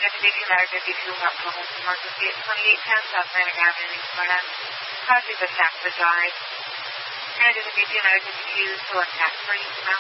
Distribution Matter 52, Oklahoma Emergency at 2810 South Atlantic Avenue in Smyrna. Causes attack the drive. And Distribution Matter 52, select tax free.